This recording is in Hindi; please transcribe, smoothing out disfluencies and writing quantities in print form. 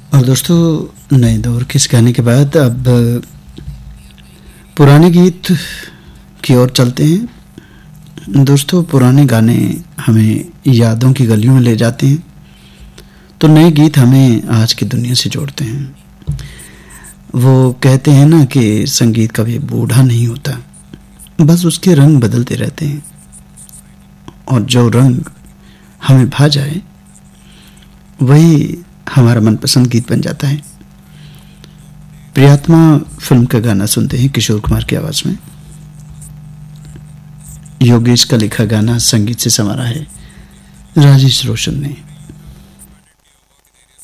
और दोस्तों, नए दौर के इस गाने के बाद अब पुराने गीत की ओर चलते हैं। दोस्तों, पुराने गाने हमें यादों की गलियों में ले जाते हैं, तो नए गीत हमें आज की दुनिया से जोड़ते हैं। वो कहते हैं ना कि संगीत कभी बूढ़ा नहीं होता, बस उसके रंग बदलते रहते हैं, और जो रंग हमें भा जाए वही हमारा मनपसंद गीत बन जाता है। प्रियात्मा फिल्म का गाना सुनते हैं किशोर कुमार की आवाज में। योगेश का लिखा गाना संगीत से संवारा है राजेश रोशन ने।